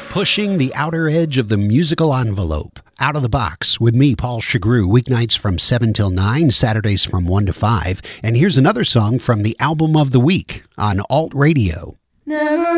Pushing the outer edge of the musical envelope. Out of the Box with me, Paul Chagru, weeknights from 7 till 9, Saturdays from 1 to 5. And here's another song from the album of the week on Alt Radio. Never